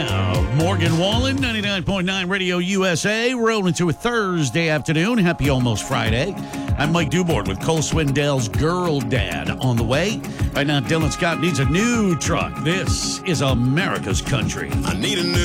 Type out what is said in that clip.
now, Morgan Wallen, 99.9 Radio USA, rolling to a Thursday afternoon. Happy almost Friday. I'm Mike Dubord with Cole Swindell's Girl Dad on the way. Right now, Dylan Scott needs a new truck. This is America's Country. I need a new